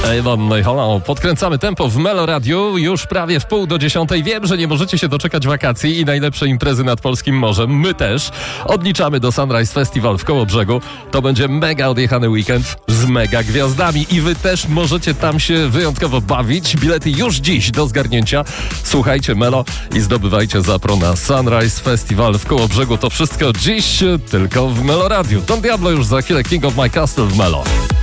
Avon, no i hola, podkręcamy tempo w Melo Radiu, już prawie w 9:30. Wiem, że nie możecie się doczekać wakacji i najlepszej imprezy nad polskim morzem. My też odliczamy do Sunrise Festival w Kołobrzegu. To będzie mega odjechany weekend z mega gwiazdami i wy też możecie tam się wyjątkowo bawić. Bilety już dziś do zgarnięcia. Słuchajcie Melo i zdobywajcie zapro na Sunrise Festival w Kołobrzegu. To wszystko dziś tylko w Melo Radiu. Don Diablo już za chwilę, King of My Castle w Melo.